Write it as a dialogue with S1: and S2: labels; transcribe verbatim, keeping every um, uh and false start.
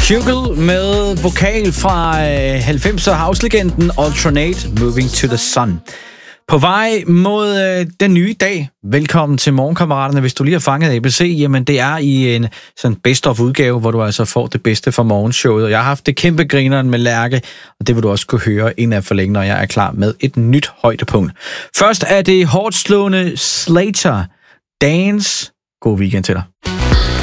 S1: Juggle med vokal fra halvfemser houselegenden Alternate, Moving to the Sun. På vej mod øh, den nye dag. Velkommen til Morgenkammeraterne. Hvis du lige har fanget A B C, jamen det er i en sådan best-of udgave, hvor du altså får det bedste fra morgenshowet. Og jeg har haft det kæmpe grineren med Lærke, og det vil du også kunne høre inden for længe, når jeg er klar med et nyt højdepunkt. Først er det hårdt slående Slater. Dance. God weekend til dig.